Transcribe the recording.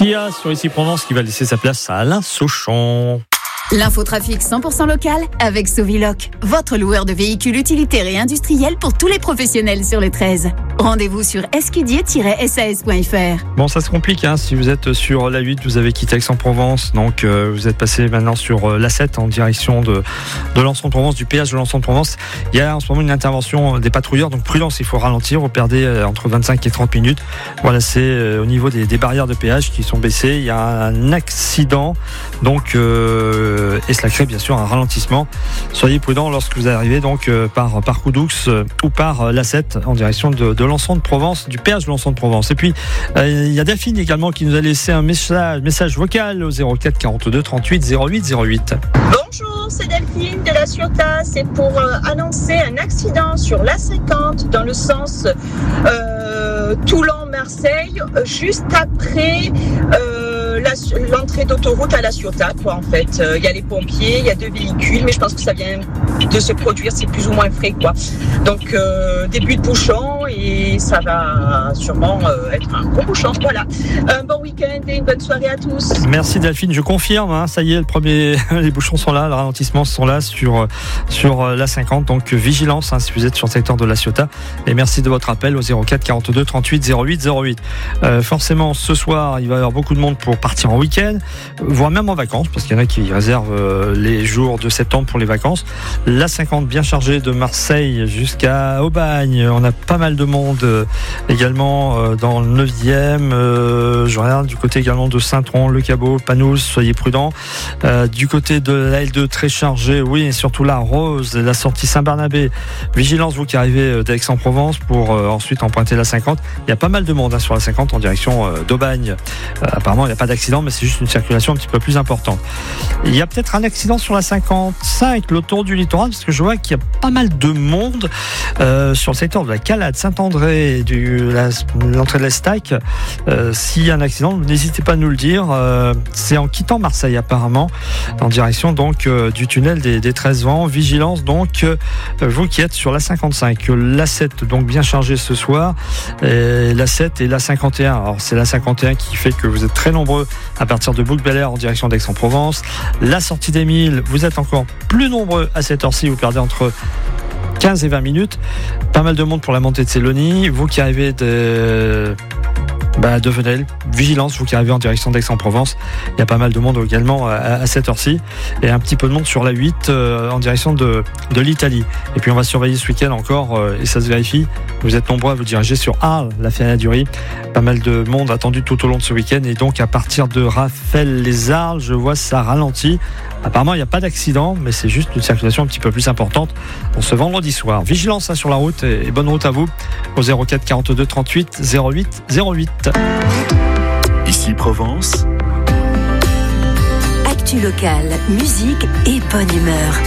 Sia sur Ici Provence qui va laisser sa place à Alain Souchon. L'infotrafic 100% local avec Soviloc, votre loueur de véhicules utilitaires et industriels pour tous les professionnels sur le 13. Rendez-vous sur escudier-sas.fr. Bon, ça se complique, si vous êtes sur l'A8, vous avez quitté Aix-en-Provence, donc vous êtes passé maintenant sur l'A7 en direction de Lens-en-Provence, du péage de Lens-en-Provence. Il y a en ce moment une intervention des patrouilleurs, donc prudence, il faut ralentir, vous perdez entre 25 et 30 minutes. Voilà, c'est au niveau des barrières de péage qui sont baissées. Il y a un accident, donc et cela crée bien sûr un ralentissement. Soyez prudents lorsque vous arrivez donc par Coudoux ou par l'A7 en direction de Lens-en-Provence, du péage de Lens-en-Provence. Et puis il y a Delphine également qui nous a laissé un message vocal au 04 42 38 08 08. Bonjour, c'est Delphine de la Ciotat. C'est pour annoncer un accident sur l'A50 dans le sens Toulon-Marseille, juste après l'entrée d'autoroute à la Ciotat, en fait. Il y a les pompiers, il y a 2 véhicules, mais je pense que ça vient de se produire, c'est plus ou moins frais, Donc, début de bouchon, et ça va sûrement être un gros bouchon. Voilà. Un bon week-end et une bonne soirée à tous. Merci Delphine, je confirme, ça y est, les bouchons sont là, les ralentissements sont là sur l'A50, donc vigilance si vous êtes sur le secteur de la Ciotat. Et merci de votre appel au 04 42 38 08 08. Forcément, ce soir, il va y avoir beaucoup de monde pour partir en week-end, voire même en vacances, parce qu'il y en a qui réservent les jours de septembre pour les vacances. L'A50 bien chargée de Marseille jusqu'à Aubagne. On a pas mal de monde également dans le 9e. Je regarde du côté également de Saint-Tron, Le Caveau, Panouze, soyez prudents. Du côté de la L2 très chargé, oui, et surtout la Rose, la sortie Saint-Barnabé. Vigilance, vous qui arrivez d'Aix-en-Provence pour ensuite emprunter la 50. Il y a pas mal de monde sur la 50 en direction d'Aubagne. Apparemment, il n'y a pas d'accident, mais c'est juste une circulation un petit peu plus importante. Il y a peut-être un accident sur la 55, l'autoroute du littoral, parce que je vois qu'il y a pas mal de monde sur le secteur de la Calade, Saint-André, l'entrée de l'Estac. S'il y a un accident, n'hésitez pas à nous le dire. C'est en quittant Marseille apparemment, en direction donc du tunnel des 13 vents. Vigilance donc, vous qui êtes sur la 55, la 7 donc bien chargée ce soir, la 7 et la 51. Alors c'est la 51 qui fait que vous êtes très nombreux à partir de Bouc-Bel-Air en direction d'Aix-en-Provence. La sortie d'Émile, vous êtes encore plus nombreux à cette heure-ci, vous perdez entre 15 et 20 minutes. Pas mal de monde pour la montée de Célonie. Vous qui arrivez de Venelle, vigilance, vous qui arrivez en direction d'Aix-en-Provence, il y a pas mal de monde également à cette heure-ci, et un petit peu de monde sur la 8 en direction de l'Italie. Et puis on va surveiller ce week-end encore, et ça se vérifie, vous êtes nombreux à vous diriger sur Arles, la Ferrière-du-Riz, pas mal de monde attendu tout au long de ce week-end, et donc à partir de Raphaël-les-Arles, je vois ça ralentit. Apparemment il n'y a pas d'accident, mais c'est juste une circulation un petit peu plus importante en ce vendredi soir. Vigilance sur la route, et bonne route à vous au 04 42 38 08 08. Ici Provence. Actu locale, musique et bonne humeur.